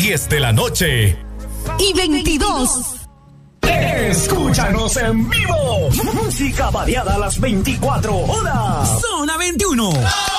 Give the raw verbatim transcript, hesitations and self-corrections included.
diez de la noche. Y veintidós. Escúchanos en vivo. Música variada a las veinticuatro horas. Zona veintiuno.